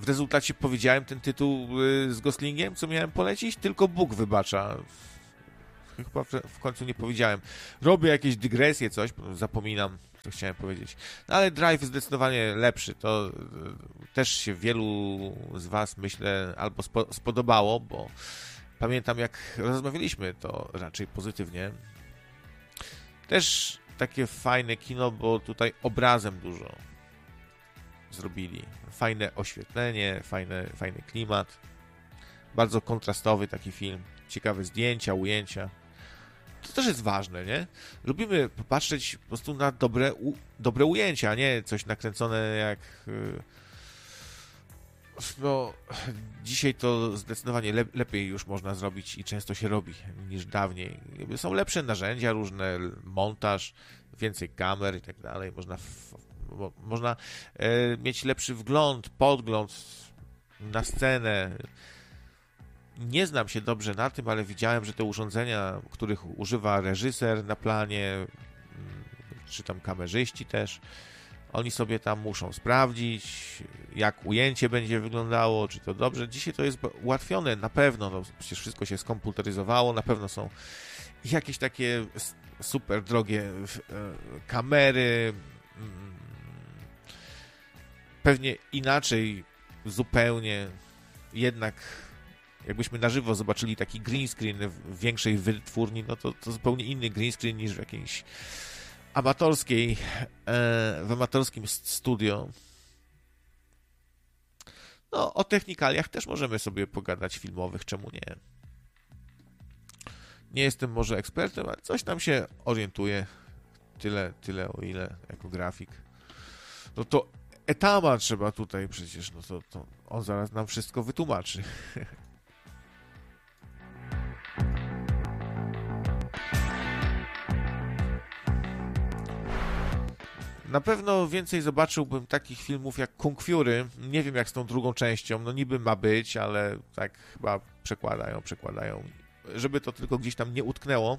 w rezultacie powiedziałem ten tytuł z Goslingiem, co miałem polecić, tylko Bóg wybacza. Chyba w końcu nie powiedziałem. Robię jakieś dygresje, coś, zapominam, co chciałem powiedzieć. No ale Drive zdecydowanie lepszy. To też się wielu z was, myślę, albo spodobało, bo pamiętam, jak rozmawialiśmy, to raczej pozytywnie. Też takie fajne kino, bo tutaj obrazem dużo zrobili. Fajne oświetlenie, fajny klimat. Bardzo kontrastowy taki film. Ciekawe zdjęcia, ujęcia. To też jest ważne, nie? Lubimy popatrzeć po prostu na dobre ujęcia, a nie coś nakręcone jak... No, dzisiaj to zdecydowanie lepiej już można zrobić i często się robi niż dawniej. Są lepsze narzędzia różne, montaż, więcej kamer i tak dalej. Można mieć lepszy podgląd na scenę. Nie znam się dobrze na tym, ale widziałem, że te urządzenia, których używa reżyser na planie, czy tam kamerzyści też, oni sobie tam muszą sprawdzić, jak ujęcie będzie wyglądało, czy to dobrze. Dzisiaj to jest ułatwione, na pewno, no, przecież wszystko się skomputeryzowało, na pewno są jakieś takie super drogie kamery, pewnie inaczej zupełnie, jednak jakbyśmy na żywo zobaczyli taki green screen w większej wytwórni, no to zupełnie inny green screen niż w jakiejś w amatorskim studio. No, o technikaliach też możemy sobie pogadać filmowych, czemu nie? Nie jestem może ekspertem, ale coś tam się orientuję. Tyle o ile jako grafik. No to Etama trzeba tutaj przecież, no to on zaraz nam wszystko wytłumaczy. Na pewno więcej zobaczyłbym takich filmów jak Kung Fury. Nie wiem jak z tą drugą częścią. No niby ma być, ale tak chyba przekładają. Żeby to tylko gdzieś tam nie utknęło.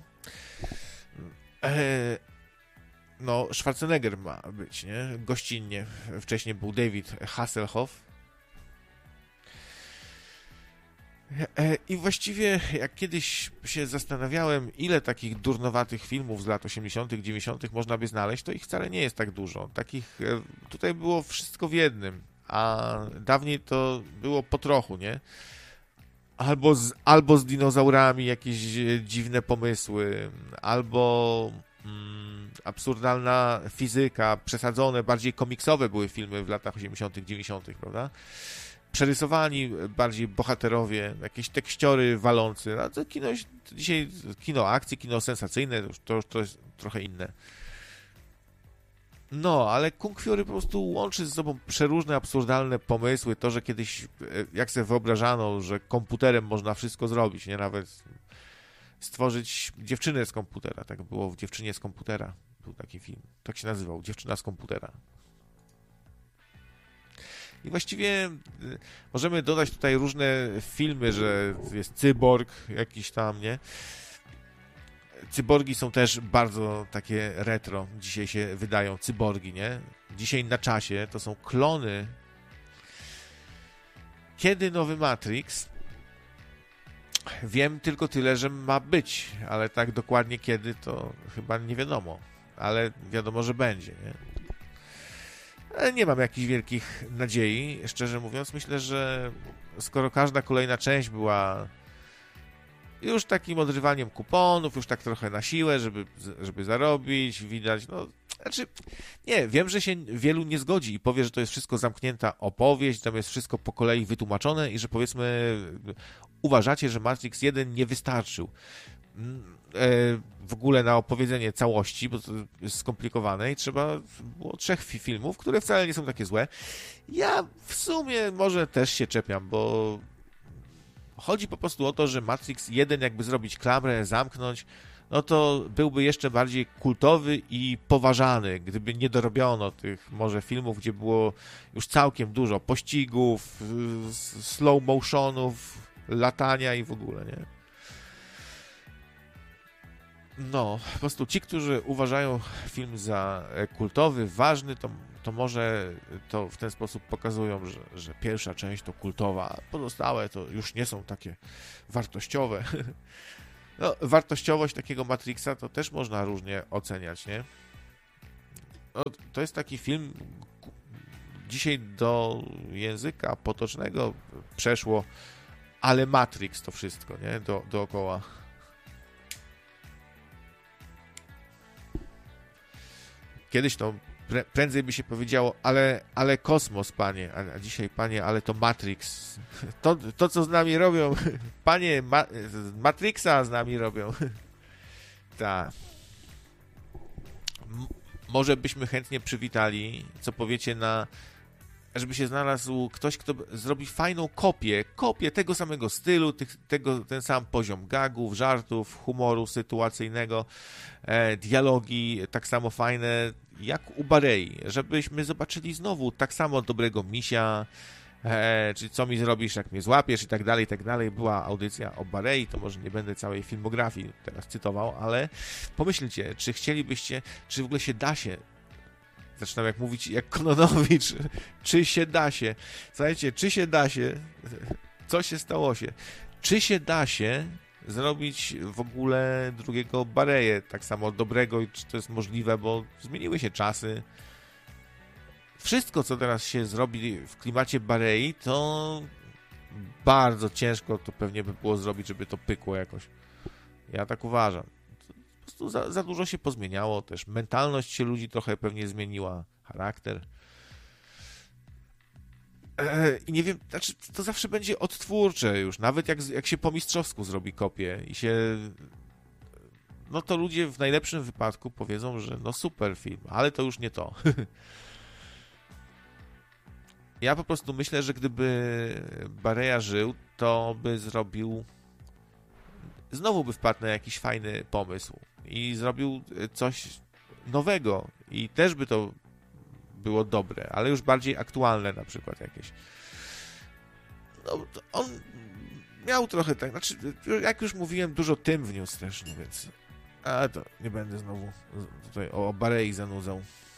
No, Schwarzenegger ma być, nie? Gościnnie. Wcześniej był David Hasselhoff. I właściwie jak kiedyś się zastanawiałem, ile takich durnowatych filmów z lat 80., 90. można by znaleźć, to ich wcale nie jest tak dużo. Takich tutaj było wszystko w jednym, a dawniej to było po trochu, nie? Albo z dinozaurami jakieś dziwne pomysły, albo absurdalna fizyka, przesadzone, bardziej komiksowe były filmy w latach 80., 90., prawda? Przerysowani bardziej bohaterowie, jakieś tekściory walący, a to dzisiaj kino akcji, kino sensacyjne, to jest trochę inne. No, ale Kung Fury po prostu łączy ze sobą przeróżne, absurdalne pomysły, to, że kiedyś, jak sobie wyobrażano, że komputerem można wszystko zrobić, nie, nawet stworzyć dziewczynę z komputera, tak było w Dziewczynie z komputera, był taki film, tak się nazywał, Dziewczyna z komputera. I właściwie możemy dodać tutaj różne filmy, że jest cyborg jakiś tam, nie? Cyborgi są też bardzo takie retro. Dzisiaj się wydają cyborgi, nie? Dzisiaj na czasie to są klony. Kiedy nowy Matrix? Wiem tylko tyle, że ma być, ale tak dokładnie kiedy to chyba nie wiadomo. Ale wiadomo, że będzie, nie? Nie mam jakichś wielkich nadziei, szczerze mówiąc. Myślę, że skoro każda kolejna część była już takim odrywaniem kuponów, już tak trochę na siłę, żeby zarobić, widać, no, znaczy, nie, wiem, że się wielu nie zgodzi i powie, że to jest wszystko zamknięta opowieść, tam jest wszystko po kolei wytłumaczone i że powiedzmy uważacie, że Matrix 1 nie wystarczył w ogóle na opowiedzenie całości, bo to jest skomplikowane i trzeba było 3 filmów, które wcale nie są takie złe. Ja w sumie może też się czepiam, bo chodzi po prostu o to, że Matrix 1 jakby zrobić klamrę, zamknąć, no to byłby jeszcze bardziej kultowy i poważany, gdyby nie dorobiono tych może filmów, gdzie było już całkiem dużo pościgów, slow motionów, latania i w ogóle, nie? No, po prostu ci, którzy uważają film za kultowy, ważny, to to może to w ten sposób pokazują, że pierwsza część to kultowa, a pozostałe to już nie są takie wartościowe. No, wartościowość takiego Matrixa to też można różnie oceniać, nie? No, to jest taki film, dzisiaj do języka potocznego przeszło, ale Matrix to wszystko, nie? Dookoła. Kiedyś to prędzej by się powiedziało, ale kosmos, panie, a dzisiaj, panie, ale to Matrix. To co z nami robią, panie, Matrixa z nami robią. Tak. Może byśmy chętnie przywitali, co powiecie żeby się znalazł ktoś, kto zrobi fajną kopię tego samego stylu, ten sam poziom gagów, żartów, humoru sytuacyjnego, dialogi tak samo fajne jak u Barei, żebyśmy zobaczyli znowu tak samo dobrego misia, czy co mi zrobisz, jak mnie złapiesz i tak dalej. Była audycja o Barei, to może nie będę całej filmografii teraz cytował, ale pomyślcie, czy chcielibyście, czy w ogóle się da się, zaczynam jak mówić jak Kononowicz, czy się da się, słuchajcie, czy się da się, co się stało się, czy się da się zrobić w ogóle drugiego Bareję, tak samo dobrego, i czy to jest możliwe, bo zmieniły się czasy. Wszystko, co teraz się zrobi w klimacie Barei, to bardzo ciężko to pewnie by było zrobić, żeby to pykło jakoś. Ja tak uważam. Po prostu za dużo się pozmieniało też. Mentalność się ludzi trochę pewnie zmieniła. Charakter. I nie wiem, znaczy to zawsze będzie odtwórcze już. Nawet jak się po mistrzowsku zrobi kopię i się... No to ludzie w najlepszym wypadku powiedzą, że no super film, ale to już nie to. Ja po prostu myślę, że gdyby Barea żył, to by zrobił... Znowu by wpadł na jakiś fajny pomysł i zrobił coś nowego i też by to było dobre, ale już bardziej aktualne na przykład jakieś. No, on miał trochę tak, znaczy, jak już mówiłem, dużo tym wniósł też, no więc... A to nie będę znowu tutaj o Barei zanudzał.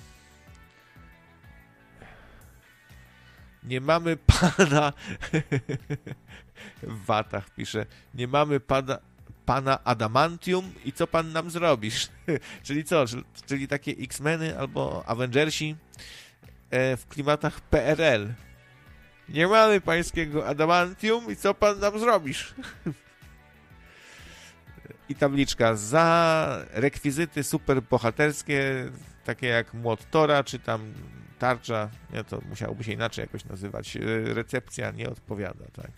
Nie mamy pana... w watach pisze. Nie mamy pana Adamantium i co pan nam zrobisz? Czyli co? Czyli takie X-Meny albo Avengersi w klimatach PRL. Nie mamy pańskiego Adamantium i co pan nam zrobisz? I tabliczka za rekwizyty superbohaterskie, takie jak młot Tora, czy tam tarcza, nie, to musiałoby się inaczej jakoś nazywać. Recepcja nie odpowiada, tak.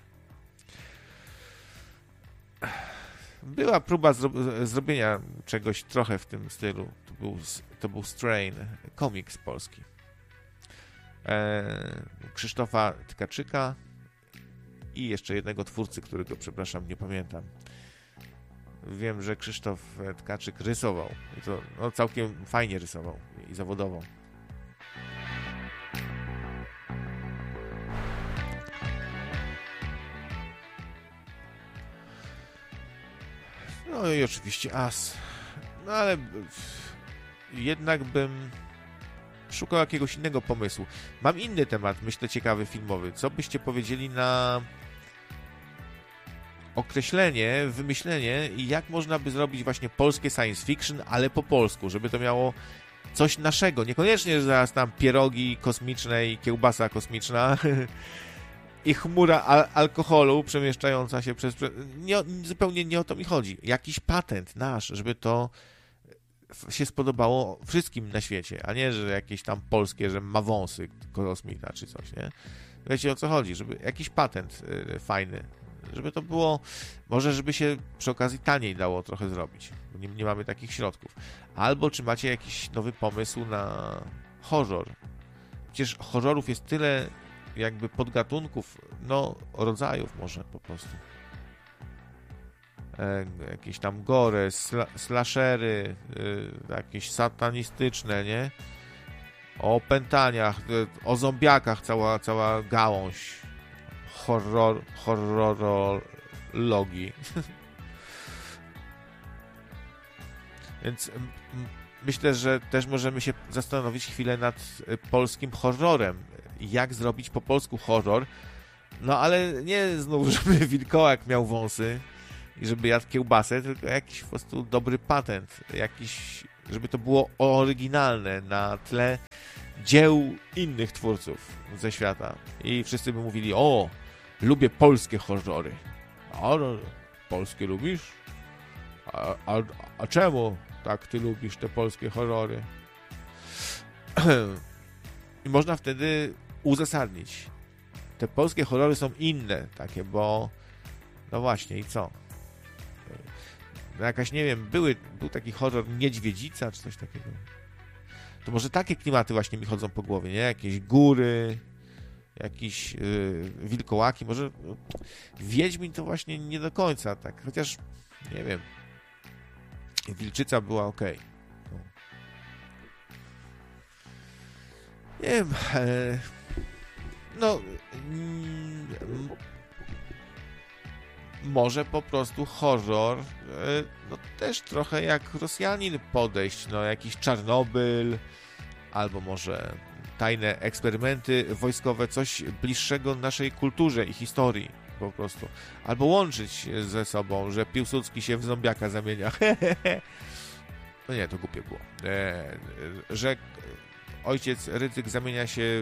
Była próba zrobienia czegoś trochę w tym stylu. To był Strain, komiks polski. Krzysztofa Tkaczyka i jeszcze jednego twórcy, którego, przepraszam, nie pamiętam. Wiem, że Krzysztof Tkaczyk rysował. I to no, całkiem fajnie rysował i zawodowo. No i oczywiście As. No ale jednak bym szukał jakiegoś innego pomysłu. Mam inny temat, myślę, ciekawy filmowy. Co byście powiedzieli na określenie, wymyślenie i jak można by zrobić właśnie polskie science fiction, ale po polsku, żeby to miało coś naszego. Niekoniecznie, że zaraz tam pierogi kosmiczne i kiełbasa kosmiczna i chmura alkoholu przemieszczająca się przez... zupełnie nie o to mi chodzi. Jakiś patent nasz, żeby to się spodobało wszystkim na świecie, a nie, że jakieś tam polskie, że ma wąsy kosmita czy coś, nie? Wiecie, o co chodzi? Żeby jakiś patent fajny, żeby to było, może żeby się przy okazji taniej dało trochę zrobić, bo nie mamy takich środków. Albo czy macie jakiś nowy pomysł na horror? Przecież horrorów jest tyle jakby podgatunków, no rodzajów może po prostu. Jakieś tam gore, slashery, jakieś satanistyczne, nie? O opętaniach, o zombiakach cała gałąź horrorologii. Więc myślę, że też możemy się zastanowić chwilę nad polskim horrorem. Jak zrobić po polsku horror? No ale nie znów, żeby wilkołak miał wąsy i żeby jadł kiełbasę, tylko jakiś po prostu dobry patent. Jakiś, żeby to było oryginalne na tle dzieł innych twórców ze świata. I wszyscy by mówili, o, lubię polskie horrory. No, polskie lubisz? A czemu tak ty lubisz te polskie horrory? I można wtedy uzasadnić. Te polskie horrory są inne takie, bo no właśnie, i co? No jakaś, nie wiem, był taki horror Niedźwiedzica, czy coś takiego. To może takie klimaty właśnie mi chodzą po głowie, nie? Jakieś góry, jakieś wilkołaki, może Wiedźmin to właśnie nie do końca tak, chociaż nie wiem, Wilczyca była okej. No. Nie wiem, no może po prostu horror, no też trochę jak Rosjanin podejść, no jakiś Czarnobyl, albo może tajne eksperymenty wojskowe, coś bliższego naszej kulturze i historii po prostu. Albo łączyć ze sobą, że Piłsudski się w zombiaka zamienia. No nie, to głupie było. Że ojciec Rydzyk zamienia się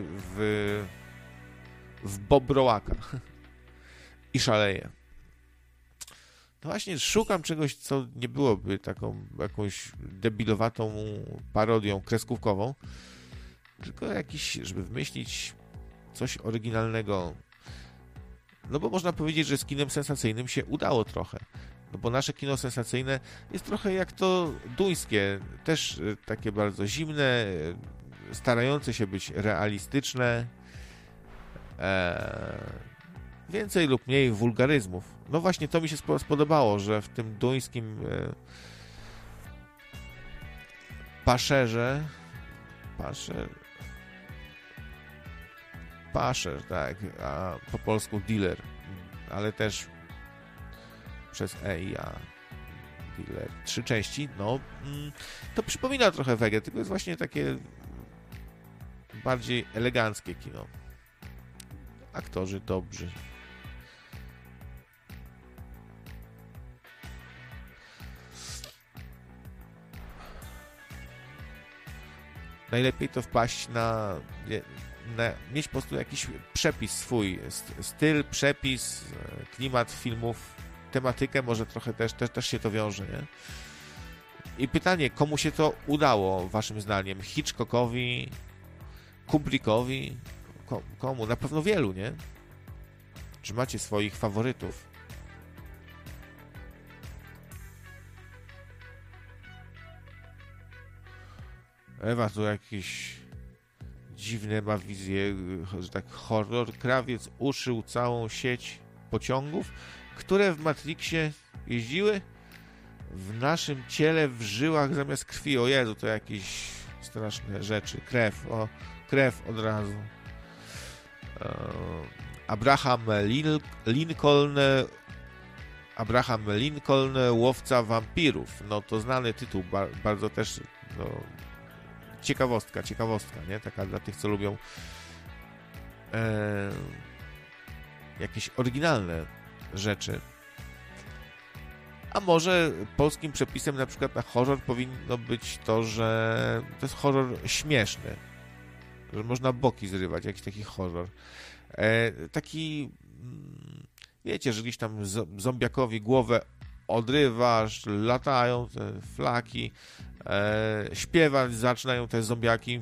w bobrołaka i szaleje. No właśnie, szukam czegoś, co nie byłoby taką jakąś debilowatą parodią kreskówkową, tylko jakiś, żeby wymyślić coś oryginalnego. No bo można powiedzieć, że z kinem sensacyjnym się udało trochę. No bo nasze kino sensacyjne jest trochę jak to duńskie, też takie bardzo zimne, starające się być realistyczne, więcej lub mniej wulgaryzmów. No właśnie to mi się spodobało, że w tym duńskim Paszer, tak, a po polsku dealer, ale też przez E i A. Dealer. 3 części, no to przypomina trochę Wege, tylko jest właśnie takie bardziej eleganckie kino. Aktorzy dobrzy. Najlepiej to wpaść mieć po prostu jakiś przepis swój, styl, przepis, klimat filmów, tematykę, może trochę też się to wiąże, nie? I pytanie, komu się to udało, waszym zdaniem? Hitchcockowi, Kubrickowi? Komu? Na pewno wielu, nie? Czy macie swoich faworytów? Ewa tu jakieś dziwne ma wizje, że tak horror. Krawiec uszył całą sieć pociągów, które w Matrixie jeździły w naszym ciele, w żyłach zamiast krwi. O Jezu, to jakieś straszne rzeczy. Krew od razu. Abraham Lincoln, łowca wampirów. No to znany tytuł, bardzo też ciekawostka, nie? Taka dla tych, co lubią jakieś oryginalne rzeczy. A może polskim przepisem na przykład na horror powinno być to, że to jest horror śmieszny, że można boki zrywać, jakiś taki horror. Taki, wiecie, że gdzieś tam zombiakowi głowę odrywasz, latają te flaki, śpiewać zaczynają te zombiaki,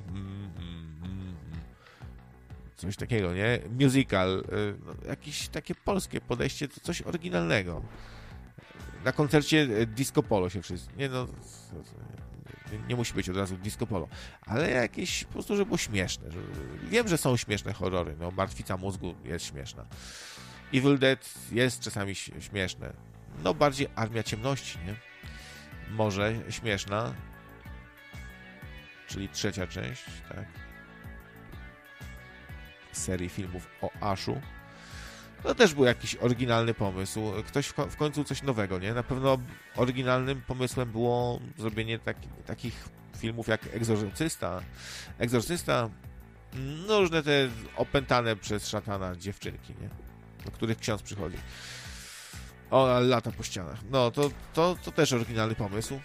coś takiego, nie? Musical, jakieś takie polskie podejście, to coś oryginalnego. Na koncercie Disco Polo się wszyscy, nie musi być od razu Disco Polo, ale jakieś po prostu, żeby było śmieszne. Wiem, że są śmieszne horrory, no Martwica mózgu jest śmieszna. Evil Dead jest czasami śmieszne. No bardziej Armia Ciemności, nie? Może śmieszna, czyli 3. część, tak? Serii filmów o Ashu. To też był jakiś oryginalny pomysł. Ktoś w końcu coś nowego, nie? Na pewno oryginalnym pomysłem było zrobienie takich filmów jak Egzorcysta, no różne te opętane przez szatana dziewczynki, nie? Do których ksiądz przychodzi. O, lata po ścianach. No, to też oryginalny pomysł.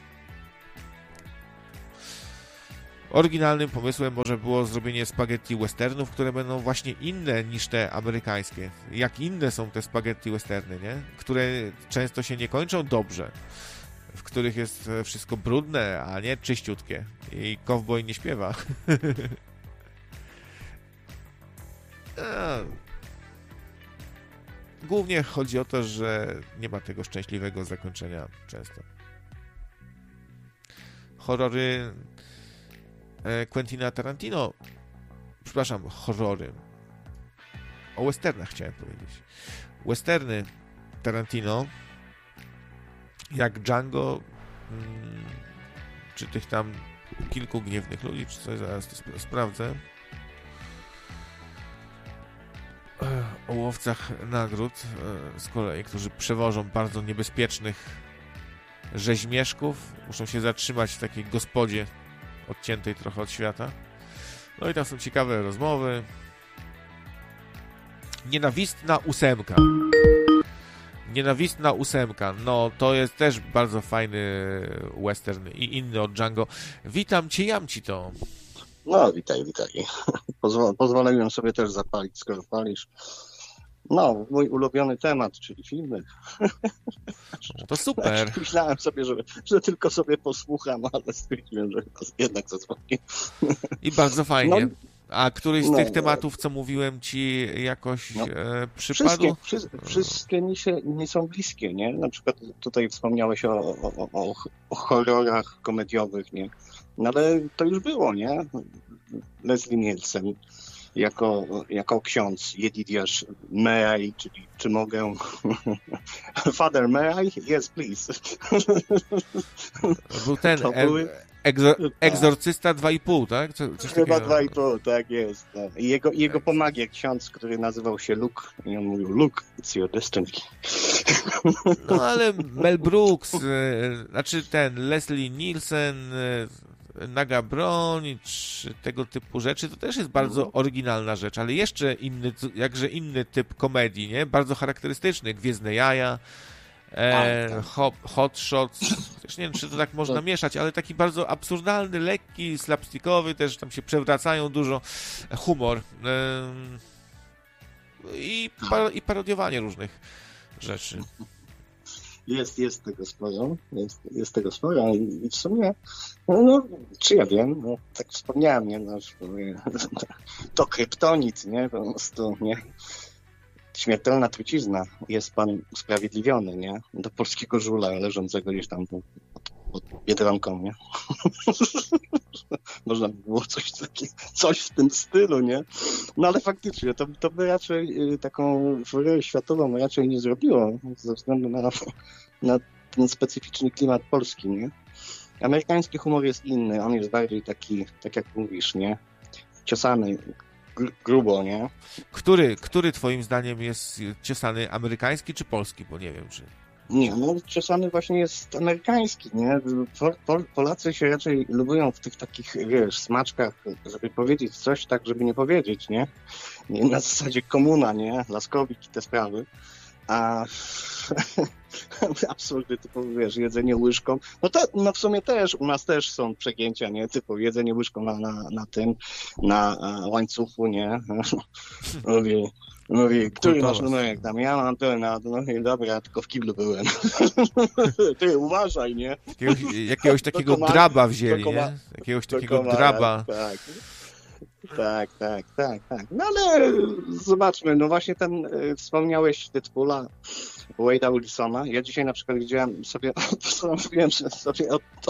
Oryginalnym pomysłem może było zrobienie spaghetti westernów, które będą właśnie inne niż te amerykańskie. Jak inne są te spaghetti westerny, nie? Które często się nie kończą dobrze. W których jest wszystko brudne, a nie czyściutkie. I kowboj nie śpiewa. Głównie chodzi o to, że nie ma tego szczęśliwego zakończenia często. Horrory Quentina Tarantino, przepraszam, horrory. O westernach chciałem powiedzieć. Westerny Tarantino, jak Django, czy tych tam kilku gniewnych ludzi, czy coś, zaraz to sprawdzę. O łowcach nagród z kolei, którzy przewożą bardzo niebezpiecznych rzeźmieszków, muszą się zatrzymać w takiej gospodzie odciętej trochę od świata. No i tam są ciekawe rozmowy. Nienawistna ósemka. No to jest też bardzo fajny western i inny od Django. Witam cię, jam ci to. No, witaj. Pozwoliłem sobie też zapalić, skoro palisz. No, mój ulubiony temat, czyli filmy. No to super. Myślałem sobie, że tylko sobie posłucham, ale stwierdziłem, że jednak zadzwonię. I bardzo fajnie. No, a któryś z tych tematów, co mówiłem ci, jakoś przypadł? Wszystkie mi są bliskie, nie? Na przykład tutaj wspomniałeś o horrorach komediowych, nie? No ale to już było, nie? Leslie Nielsen jako ksiądz Jedidiasz, may I, czyli czy mogę? Father, may I? Yes, please. Był ten Egzorcysta 2,5, tak? Chyba 2,5, tak jest. Tak. I jego pomagier, ksiądz, który nazywał się Luke, i on mówił, Luke, it's your destiny. No ale Mel Brooks, znaczy ten Leslie Nielsen, Naga broń, czy tego typu rzeczy, to też jest bardzo oryginalna rzecz, ale jeszcze jakże inny typ komedii, nie? Bardzo charakterystyczny. Gwiezdne jaja, Hot Shots, też nie wiem, czy to tak można mieszać, ale taki bardzo absurdalny, lekki, slapstickowy, też tam się przewracają dużo, humor i parodiowanie różnych rzeczy. Jest tego sporo, jest tego sporo i w sumie, no, czy ja wiem, no, tak wspomniałem, nie, no, to kryptonit, nie, po prostu, nie, śmiertelna trucizna, jest pan usprawiedliwiony, nie, do polskiego żula leżącego gdzieś tam pod Biedronką, nie, można by było coś w tym stylu, nie, no ale faktycznie, to by raczej taką furorę światową raczej nie zrobiło, ze względu na ten specyficzny klimat polski, nie? Amerykański humor jest inny, on jest bardziej taki, tak jak mówisz, nie? Ciosany, grubo, nie? Który twoim zdaniem jest ciosany, amerykański czy polski? Bo nie wiem, czy... Nie, no ciosany właśnie jest amerykański, nie? Polacy się raczej lubią w tych takich, wiesz, smaczkach, żeby powiedzieć coś tak, żeby nie powiedzieć, nie? Na zasadzie komuna, nie? Laskowik i te sprawy. A absurdy typu, wiesz, jedzenie łyżką. No w sumie też, u nas też są przegięcia, nie? Typu jedzenie łyżką na łańcuchu, nie? Mówi, który masz numerek tam? Ja mam ten, no i dobra, tylko w kiblu byłem. Ty, uważaj, nie? Jakiegoś takiego draba wzięli, nie? Jakiegoś takiego draba. Tak. No ale zobaczmy, no właśnie wspomniałeś Deadpoola, Wade'a Wilsona. Ja dzisiaj na przykład widziałem sobie, postanowiłem sobie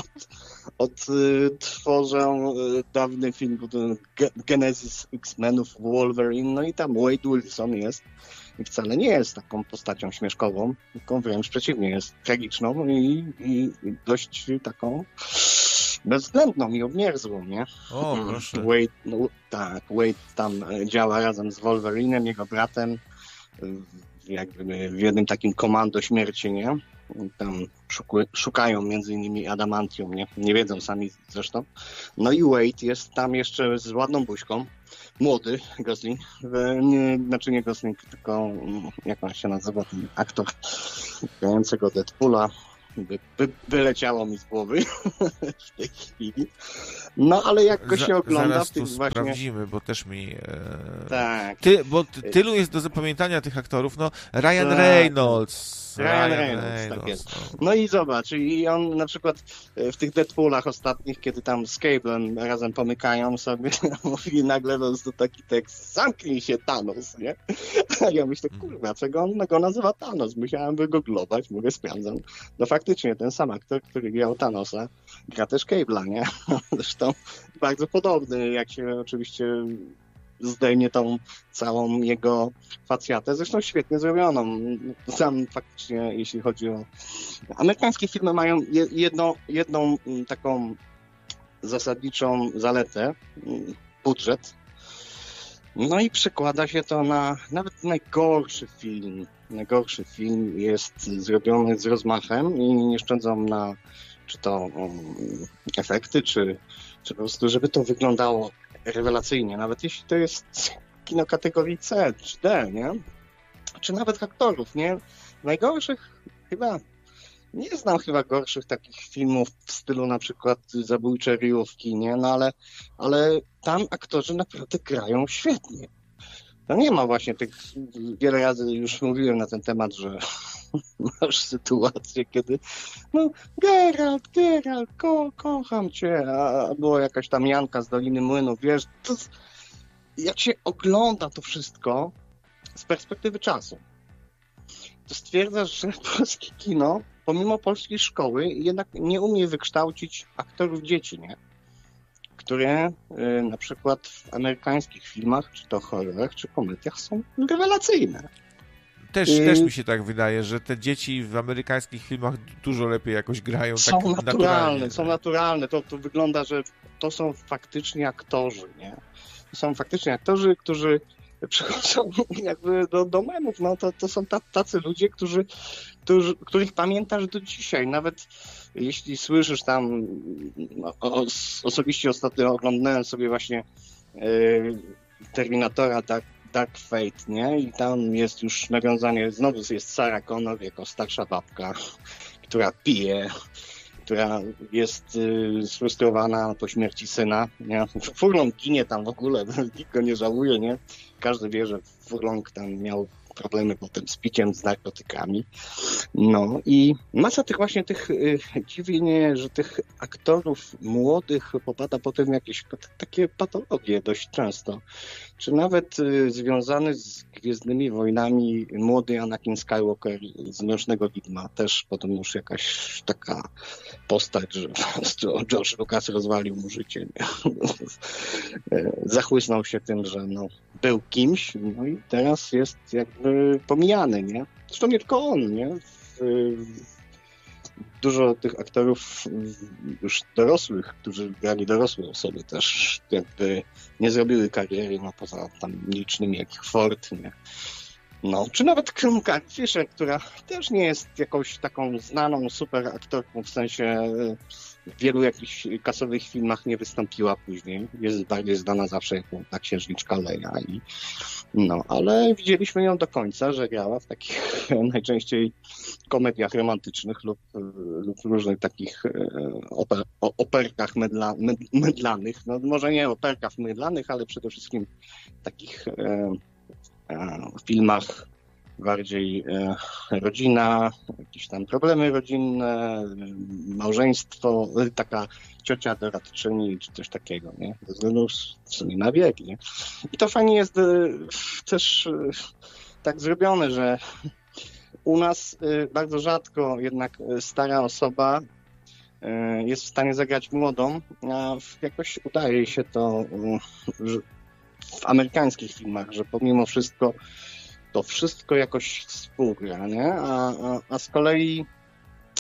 odtworzę dawny film Genesis X-Menów Wolverine, no i tam Wade Wilson jest i wcale nie jest taką postacią śmieszkową, tylko wręcz przeciwnie, jest tragiczną i dość taką bezwzględną i obmierzłą, nie? O, proszę. Wade tam działa razem z Wolverinem, jego bratem, jakby w jednym takim komando śmierci, nie? tam szukają między innymi adamantium, nie wiedzą sami zresztą. No i Wade jest tam jeszcze z ładną buźką, młody Gosling, znaczy nie Gosling, tylko jak on się nazywa, ten aktor grającego Deadpoola, wyleciało mi z głowy w tej chwili. No ale jak go się ogląda zaraz w tych tu właśnie... sprawdzimy, bo też mi... Tak. Tylu jest do zapamiętania tych aktorów, no Ryan Reynolds. Tak jest. No i zobacz, i on na przykład w tych Deadpoolach ostatnich, kiedy tam z Cablem razem pomykają sobie, mówi nagle po prostu taki tekst: zamknij się, Thanos, nie? A ja myślę, kurwa, czego on go nazywa Thanos? Musiałem wygooglować, mówię, sprawdzam. No faktycznie ten sam aktor, który grał Thanosa, gra też Cable'a, nie? Zresztą bardzo podobny, jak się oczywiście zdejmie tą całą jego facjatę, zresztą świetnie zrobioną. Sam faktycznie, jeśli chodzi o... Amerykańskie filmy mają jedną taką zasadniczą zaletę, budżet. No i przekłada się to na nawet najgorszy film. Najgorszy film jest zrobiony z rozmachem i nie szczędzą na czy to efekty, czy po prostu, żeby to wyglądało rewelacyjnie, nawet jeśli to jest kino kategorii C, czy D, nie? Czy nawet aktorów, nie? Najgorszych chyba, nie znam chyba gorszych takich filmów w stylu na przykład Zabójcze ryjówki, nie? No ale tam aktorzy naprawdę grają świetnie. No nie ma właśnie tych, wiele razy już mówiłem na ten temat, że masz sytuację, kiedy no Geralt, kocham cię, a była jakaś tam Janka z Doliny Młynów, wiesz, to, jak się ogląda to wszystko z perspektywy czasu, to stwierdzasz, że polskie kino, pomimo polskiej szkoły, jednak nie umie wykształcić aktorów dzieci, nie? Które na przykład w amerykańskich filmach, czy to horrorach, czy komediach są rewelacyjne. Też mi się tak wydaje, że te dzieci w amerykańskich filmach dużo lepiej jakoś grają. Są tak naturalne, są naturalne. To wygląda, że to są faktycznie aktorzy, nie? To są faktycznie aktorzy, którzy przychodzą jakby do memów. No to są tacy ludzie, których pamiętasz do dzisiaj. Nawet jeśli słyszysz tam, osobiście ostatnio oglądałem sobie właśnie Terminatora Dark Fate, nie? I tam jest już nawiązanie, znowu jest Sarah Connor jako starsza babka, która pije, która jest sfrustrowana po śmierci syna, nie? Furlong ginie tam w ogóle, nikt go nie żałuje, nie? Każdy wie, że Furlong tam miał problemy potem z piciem, z narkotykami. No i masa tych właśnie dziwi mnie, że tych aktorów młodych popada potem jakieś takie patologie dość często. Czy nawet związany z Gwiezdnymi Wojnami młody Anakin Skywalker z Mrocznego Widma, też potem już jakaś taka postać, że George Lucas rozwalił mu życie. Zachłysnął się tym, że no, był kimś, no i teraz jest jakby pomijany, nie? Zresztą nie tylko on, nie? Dużo tych aktorów już dorosłych, którzy grali dorosłe osoby też jakby nie zrobiły kariery, no poza tam licznymi jak Ford, nie? No, czy nawet Carrie Fisher, która też nie jest jakąś taką znaną super aktorką, w sensie w wielu jakichś kasowych filmach nie wystąpiła później. Jest bardziej znana zawsze jako ta księżniczka Leia. No, ale widzieliśmy ją do końca, że grała w takich najczęściej komediach romantycznych lub różnych takich operkach mydlanych. No, może nie operkach mydlanych, ale przede wszystkim takich filmach bardziej rodzina, jakieś tam problemy rodzinne, małżeństwo, taka ciocia doradczyni czy coś takiego, nie? Ze względu w sumie na wiek, nie? I to fajnie jest też tak zrobione, że u nas bardzo rzadko jednak stara osoba jest w stanie zagrać młodą, a jakoś udaje się to w amerykańskich filmach, że pomimo wszystko to wszystko jakoś współgra, nie? A z kolei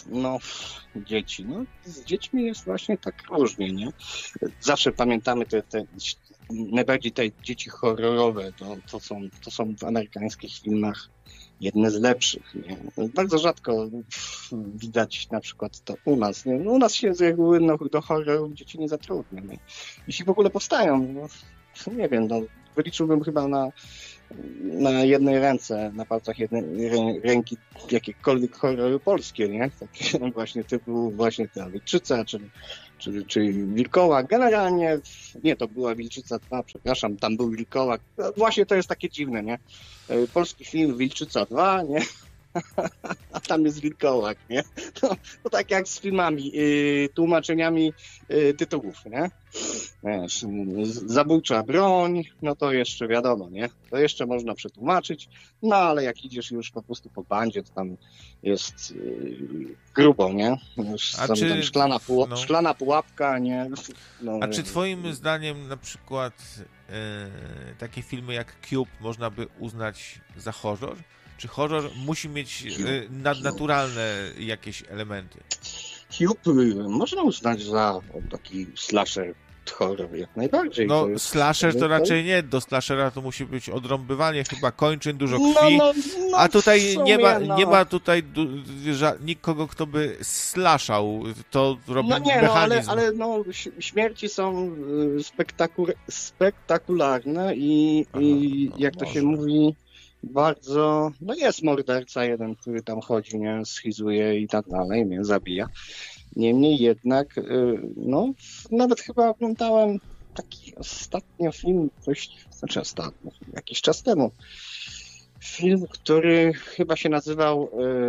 No, dzieci. No, z dziećmi jest właśnie tak różnie, nie? Zawsze pamiętamy te najbardziej te dzieci horrorowe, to są w amerykańskich filmach jedne z lepszych, nie? Bardzo rzadko widać na przykład to u nas, nie? No, u nas się z reguły do horrorów dzieci nie zatrudnia, nie? Jeśli w ogóle powstają, no, nie wiem, no, wyliczyłbym chyba na jednej ręce, na palcach jednej ręki jakiekolwiek horrory polskie, nie? Takie właśnie typu właśnie ta Wilczyca, czy Wilkołak. Generalnie, nie, to była Wilczyca 2, przepraszam, tam był Wilkołak. No, właśnie to jest takie dziwne, nie? Polski film Wilczyca 2, nie? A tam jest Wilkołak, nie? To tak jak z filmami, tłumaczeniami tytułów, nie? Wiesz, zabójcza broń, no to jeszcze wiadomo, nie? To jeszcze można przetłumaczyć, no ale jak idziesz już po prostu po bandzie, to tam jest grubo, nie? Tam szklana pułapka, nie? No, a czy twoim zdaniem na przykład takie filmy jak Cube można by uznać za horror? Czy horror musi mieć nadnaturalne jakieś elementy? Cube można uznać za taki slasher horror jak najbardziej. No slasher to raczej nie, do slashera to musi być odrąbywanie chyba kończyn, dużo krwi, a tutaj sumie, nie ma tutaj nikogo, kto by slashał, to robi mechanizm. Ale śmierci są spektakularne i jak to się mówi, bardzo, no jest morderca jeden, który tam chodzi, nie, schizuje i tak dalej, nie, zabija. Niemniej jednak, no, nawet chyba oglądałem taki ostatnio film, jakiś czas temu, film, który chyba się nazywał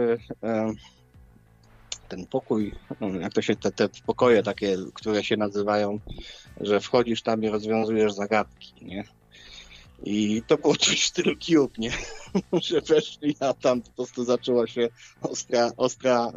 ten pokój, jak to się, te pokoje takie, które się nazywają, że wchodzisz tam i rozwiązujesz zagadki, nie? I to było coś w stylu Cube, nie? Że weszli, a tam po prostu zaczęła się ostra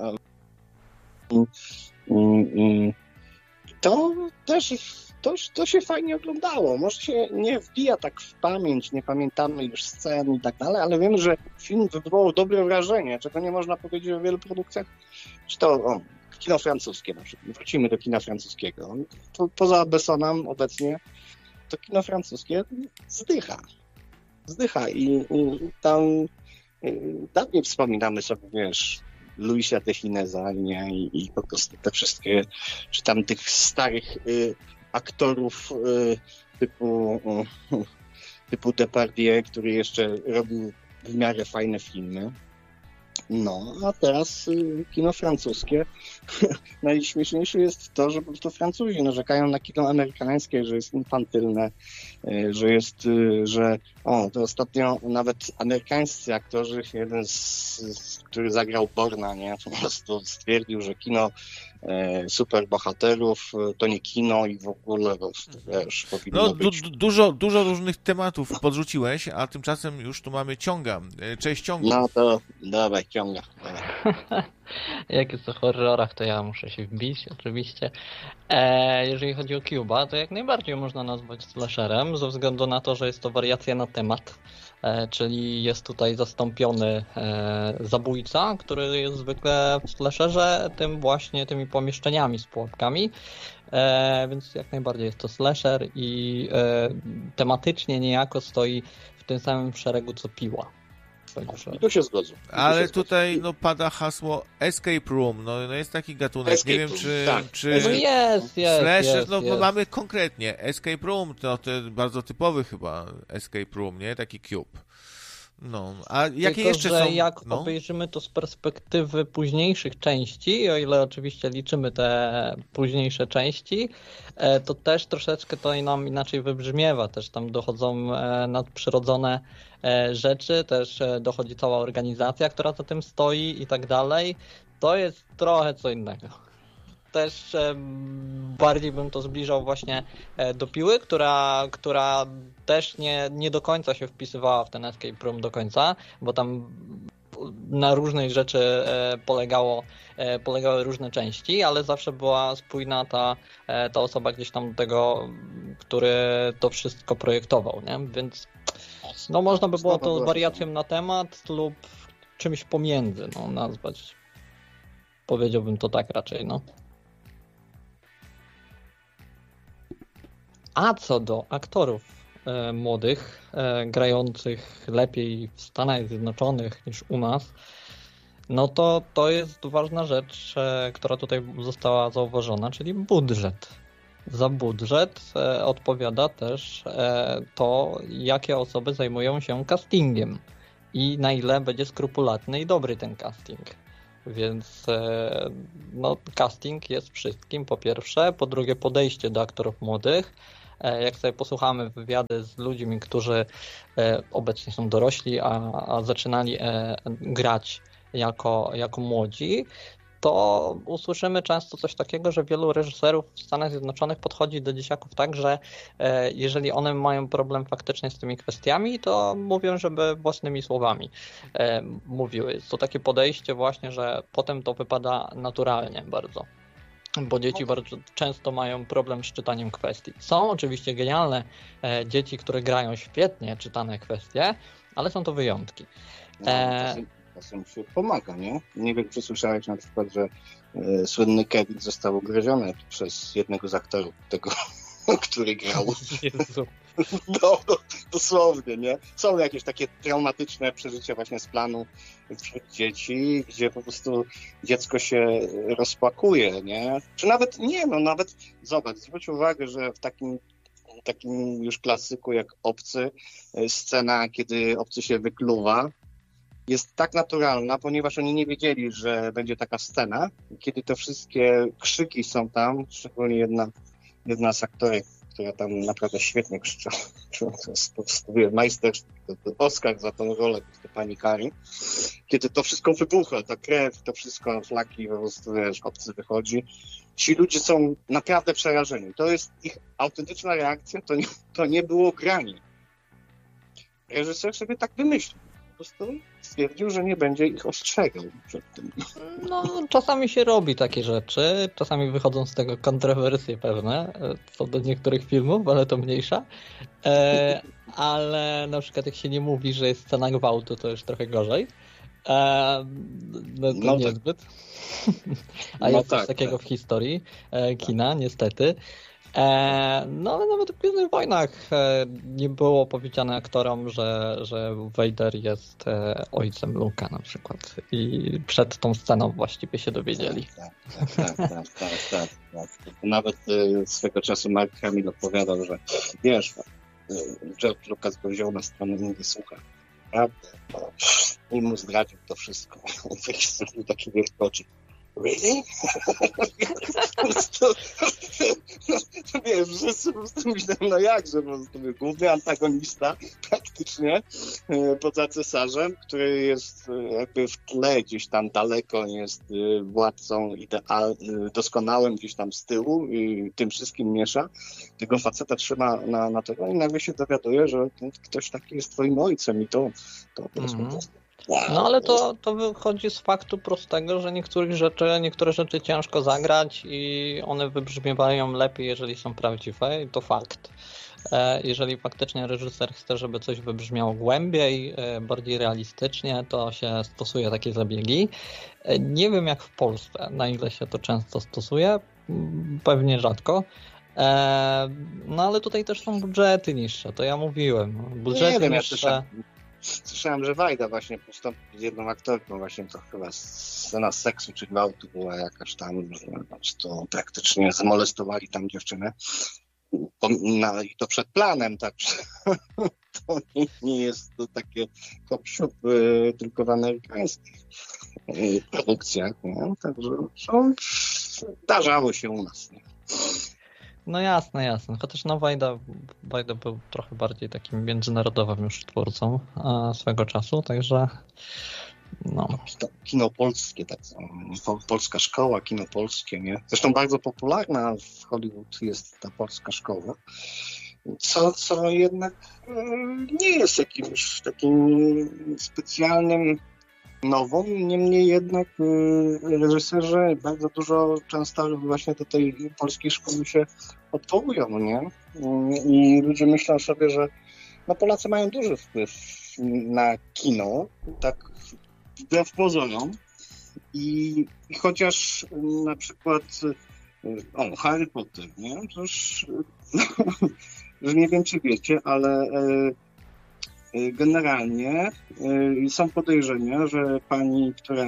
to też to się fajnie oglądało. Może się nie wbija tak w pamięć, nie pamiętamy już scen i tak dalej, ale wiemy, że film wywołał dobre wrażenie, czego nie można powiedzieć o wielu produkcjach. Czy to kino francuskie na przykład. Wrócimy do kina francuskiego. Poza Bessonem obecnie to kino francuskie zdycha i tam dawniej wspominamy sobie, wiesz, Louisa de Fineza, nie? I po prostu te wszystkie, czy tam tych starych aktorów typu Depardieu, który jeszcze robił w miarę fajne filmy. No, a teraz kino francuskie. Najśmieszniejsze jest to, że po prostu Francuzi narzekają na kino amerykańskie, że jest infantylne, to ostatnio nawet amerykańscy aktorzy, jeden który zagrał Borna, nie, po prostu stwierdził, że kino superbohaterów to nie kino i w ogóle wiesz, powinno być. Dużo różnych tematów podrzuciłeś, a tymczasem już tu mamy ciąga. Cześć ciągu. No to dawaj, ciąga. Jak jest o horrorach, to ja muszę się wbić, oczywiście. Jeżeli chodzi o Cube'a, to jak najbardziej można nazwać slasherem, ze względu na to, że jest to wariacja na temat, czyli jest tutaj zastąpiony zabójca, który jest zwykle w slasherze tymi pomieszczeniami z pułapkami, więc jak najbardziej jest to slasher i tematycznie niejako stoi w tym samym szeregu co Piła. I tu się zgodzę. Ale tutaj pada hasło Escape Room, no jest taki gatunek, nie wiem czy slasher, mamy konkretnie Escape Room, to bardzo typowy chyba Escape Room, nie? Taki Cube. No, a jakie tylko, jeszcze że są? Jak obejrzymy to z perspektywy późniejszych części, o ile oczywiście liczymy te późniejsze części, to też troszeczkę to nam inaczej wybrzmiewa. Też tam dochodzą nadprzyrodzone rzeczy, też dochodzi cała organizacja, która za tym stoi i tak dalej. To jest trochę co innego. Też bardziej bym to zbliżał właśnie do Piły, która też nie do końca się wpisywała w ten escape room do końca, bo tam na różnej rzeczy polegały różne części, ale zawsze była spójna ta osoba gdzieś tam do tego, który to wszystko projektował, nie? Więc można by było to wariacją na temat lub czymś pomiędzy nazwać. Powiedziałbym to tak raczej, no. A co do aktorów młodych, grających lepiej w Stanach Zjednoczonych niż u nas, no to jest ważna rzecz, która tutaj została zauważona, czyli budżet. Za budżet odpowiada też to, jakie osoby zajmują się castingiem i na ile będzie skrupulatny i dobry ten casting. Więc no, casting jest wszystkim, po pierwsze. Po drugie, podejście do aktorów młodych. Jak sobie posłuchamy wywiady z ludźmi, którzy obecnie są dorośli, a zaczynali grać jako młodzi, to usłyszymy często coś takiego, że wielu reżyserów w Stanach Zjednoczonych podchodzi do dzieciaków tak, że jeżeli one mają problem faktycznie z tymi kwestiami, to mówią, żeby własnymi słowami mówiły. Jest to takie podejście właśnie, że potem to wypada naturalnie bardzo. Bo dzieci bardzo często mają problem z czytaniem kwestii. Są oczywiście genialne dzieci, które grają świetnie czytane kwestie, ale są to wyjątki. Czasem się pomaga, nie? Nie wiem, czy słyszałeś na przykład, że słynny Kevin został ugryziony przez jednego z aktorów tego, który grał. Jezu. No, dosłownie, nie? Są jakieś takie traumatyczne przeżycia właśnie z planu wśród dzieci, gdzie po prostu dziecko się rozpłakuje, nie? Czy nawet, nie, no nawet, zobacz, zwróć uwagę, że w takim już klasyku jak Obcy, scena, kiedy obcy się wykluwa, jest tak naturalna, ponieważ oni nie wiedzieli, że będzie taka scena. Kiedy te wszystkie krzyki są tam, szczególnie jedna z aktorek, która tam naprawdę świetnie krzyczała, to jest po prostu majstersztyk, to Oscar za tą rolę, to pani Kari. Kiedy to wszystko wybucha, ta krew, to wszystko, flaki, po prostu, wiesz, obcy wychodzi. Ci ludzie są naprawdę przerażeni. To jest ich autentyczna reakcja, to nie było granie. Reżyser sobie tak wymyślił. Po prostu stwierdził, że nie będzie ich ostrzegał przed tym. No, czasami się robi takie rzeczy, czasami wychodzą z tego kontrowersje pewne, co do niektórych filmów, ale to mniejsza. Ale na przykład jak się nie mówi, że jest scena gwałtu, to już trochę gorzej. No to no niezbyt. Tak. A jest coś takiego w historii kina, niestety. No ale nawet w Gwiezdnych Wojnach nie było powiedziane aktorom, że Vader jest ojcem Luke'a na przykład. I przed tą sceną właściwie się dowiedzieli. Tak. Nawet swego czasu Mark Hamill opowiadał, że wiesz, George Lucas go wziął na stronę i mówi, słuchaj, prawda, i mu zdradził to wszystko. On taki wielki oczy. Really? Wiesz, że po prostu myślałem, no jak, że po prostu główny antagonista praktycznie poza cesarzem, który jest jakby w tle gdzieś tam daleko, jest władcą doskonałym gdzieś tam z tyłu i tym wszystkim miesza. Tego faceta trzyma na tego i nagle się dowiaduje, że ktoś taki jest twoim ojcem i to po prostu. No ale to wychodzi z faktu prostego, że niektóre rzeczy ciężko zagrać i one wybrzmiewają lepiej, jeżeli są prawdziwe i to fakt. Jeżeli faktycznie reżyser chce, żeby coś wybrzmiało głębiej, bardziej realistycznie, to się stosuje takie zabiegi. Nie wiem jak w Polsce, na ile się to często stosuje, pewnie rzadko. No ale tutaj też są budżety niższe, to ja mówiłem. Budżety niższe. Słyszałem, że Wajda właśnie postąpił z jedną aktorką, właśnie to chyba scena seksu czy gwałtu była jakaś tam, że to praktycznie zamolestowali tam dziewczynę. I to przed planem, także to nie jest to takie hop-siup, tylko w amerykańskich produkcjach, nie? Także zdarzało się u nas. Nie? No jasne. Chociaż no Wajda był trochę bardziej takim międzynarodowym już twórcą swego czasu, także no. Kino polskie, tak polska szkoła, kino polskie, nie? Zresztą bardzo popularna w Hollywood jest ta polska szkoła, co jednak nie jest jakimś takim specjalnym nową, niemniej jednak reżyserzy bardzo dużo często właśnie do tej polskiej szkoły się odwołują, nie? I ludzie myślą sobie, że no Polacy mają duży wpływ na kino, tak wbrew pozorom, I chociaż na przykład Harry Potter, nie? To już nie wiem, czy wiecie, ale generalnie są podejrzenia, że pani, która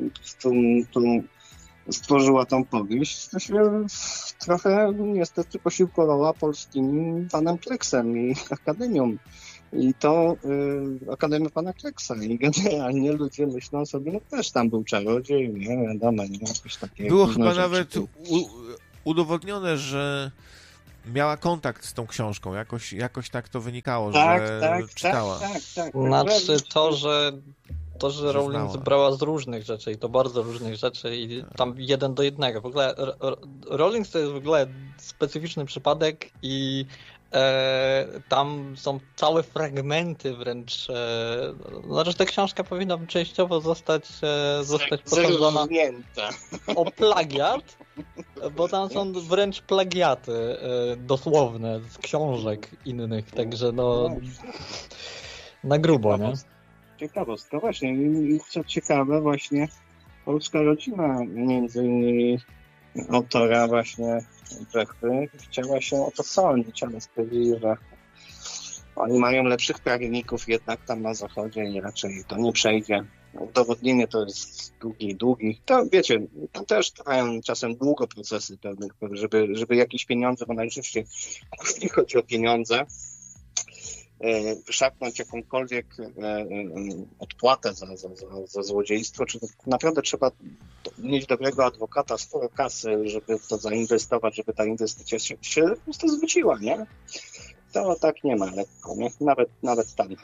stworzyła tą powieść, to się trochę niestety posiłkowała polskim panem Kleksem i Akademią. I to Akademia pana Kleksa. I generalnie ludzie myślą sobie, no też tam był czarodziej, nie wiadomo, nie jakieś takie... Było chyba nawet udowodnione, że miała kontakt z tą książką. Jakoś tak to wynikało, że czytała. Tak. Znaczy to, że Rowling zebrała z różnych rzeczy i to bardzo różnych rzeczy i tam 1 do 1. W ogóle Rowling to jest w ogóle specyficzny przypadek i tam są całe fragmenty wręcz. Znaczy ta książka powinna częściowo zostać posądzona o plagiat, bo tam są wręcz plagiaty dosłowne z książek innych, także no na grubo, nie? Ciekawostka, właśnie. I co ciekawe, właśnie polska rodzina, między innymi autora właśnie Brechty, chciała się o to sądzić, ale stwierdzili, że oni mają lepszych prawników jednak tam na zachodzie i raczej to nie przejdzie. Udowodnienie to jest długi. To wiecie, tam też trwają czasem długo procesy pewnych, żeby jakieś pieniądze, bo najczęściej jeśli chodzi o pieniądze, wyszarpnąć jakąkolwiek odpłatę za złodziejstwo, czy naprawdę trzeba mieć dobrego adwokata, sporo kasy, żeby w to zainwestować, żeby ta inwestycja się po prostu zwróciła, nie? To tak nie ma lekko, nie? Nawet tam.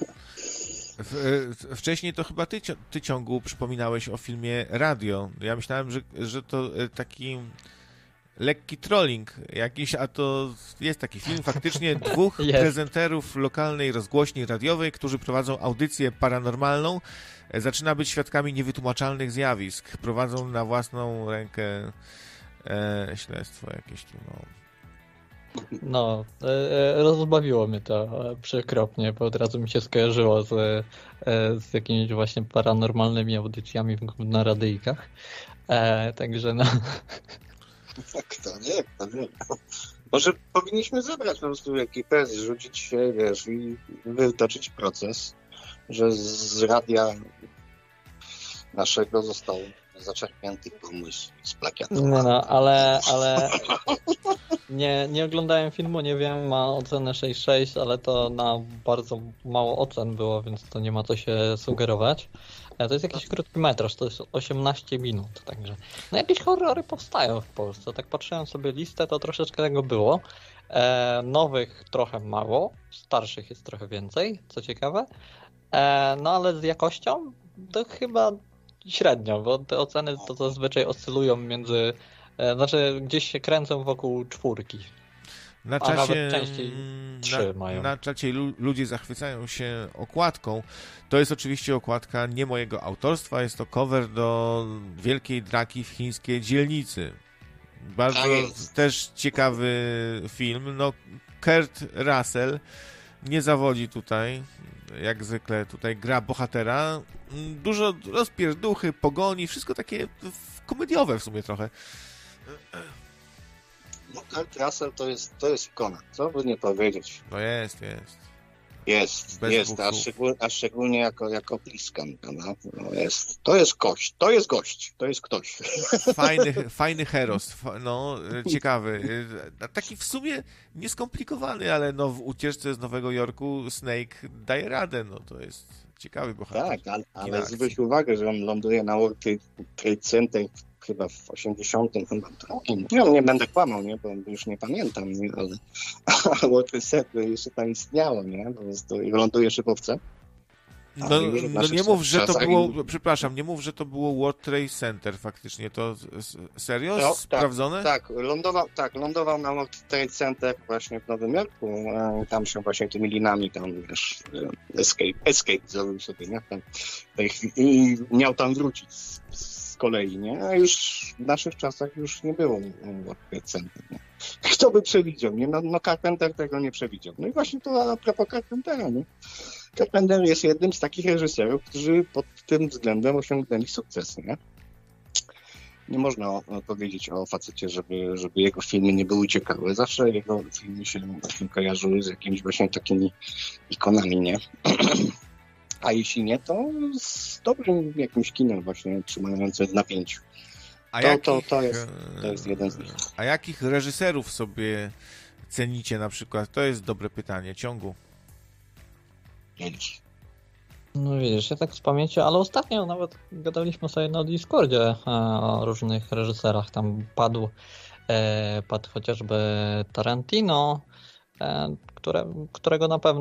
Wcześniej to chyba ty Ciągu przypominałeś o filmie Radio. Ja myślałem, że to taki lekki trolling jakiś, a to jest taki film faktycznie 2 prezenterów lokalnej rozgłośni radiowej, którzy prowadzą audycję paranormalną, zaczyna być świadkami niewytłumaczalnych zjawisk. Prowadzą na własną rękę śledztwo jakieś tu, No, rozbawiło mnie to przekropnie, bo od razu mi się skojarzyło z jakimiś właśnie paranormalnymi audycjami na radyjkach. Także no... Kto wie. Może powinniśmy zebrać po prostu ekipę, zrzucić się, wiesz, i wytoczyć proces, że z radia naszego został zaczerpnięty pomysł z plakiatu. No, ale nie oglądałem filmu, nie wiem, ma ocenę 6,6, ale to na bardzo mało ocen było, więc to nie ma co się sugerować. To jest jakiś krótki metraż, to jest 18 minut, także no jakieś horrory powstają w Polsce. Tak patrzyłem sobie listę, to troszeczkę tego było. Nowych trochę mało, starszych jest trochę więcej, co ciekawe. No ale z jakością to chyba średnio, bo te oceny to zazwyczaj oscylują między, znaczy gdzieś się kręcą wokół 4. Na czacie, a nawet częściej 3 mają. Na czacie ludzie zachwycają się okładką. To jest oczywiście okładka nie mojego autorstwa, jest to cover do Wielkiej Draki w chińskiej dzielnicy. Bardzo też ciekawy film. No, Kurt Russell nie zawodzi tutaj, jak zwykle tutaj gra bohatera. Dużo rozpierduchy, pogoni, wszystko takie komediowe w sumie trochę. No, Kurt Russell to jest ikona, co by nie powiedzieć. No jest. A szczególnie jako Pliskan, no, to jest ktoś. Fajny heros, no, ciekawy. Taki w sumie nieskomplikowany, ale no, w ucieczce z Nowego Jorku Snake daje radę, no to jest ciekawy bohater. Tak, ale zwróć uwagę, że on ląduje na World Trade Center chyba w 82. Nie będę kłamał, nie, bo już nie pamiętam, nie, ale World Trade Center jeszcze tam istniało, nie, po prostu ląduje szybowce. No nie mów, że to było, przepraszam, nie mów, że to było World Trade Center faktycznie, to serio? No, sprawdzone? Lądował na World Trade Center właśnie w Nowym Jorku, tam się właśnie tymi linami tam, wiesz, escape zrobił sobie, nie, i miał tam wrócić z kolei, nie, a już w naszych czasach już nie było World Trade Center, nie. Kto by przewidział, nie, no Carpenter tego nie przewidział, no i właśnie to a propos Carpentera, nie. Carpenter jest jednym z takich reżyserów, którzy pod tym względem osiągnęli sukces, nie? nie można powiedzieć o facecie, żeby jego filmy nie były ciekawe. Zawsze jego filmy się właśnie kojarzyły z jakimiś właśnie takimi ikonami, nie? A jeśli nie, to z dobrym jakimś kinem właśnie trzymającym w napięciu. To jest jeden z nich. A jakich reżyserów sobie cenicie na przykład? To jest dobre pytanie. Ciągu. No widzisz, ja tak z pamięci, ale ostatnio nawet gadaliśmy sobie na Discordzie o różnych reżyserach. Tam padł chociażby Tarantino, którego na pewno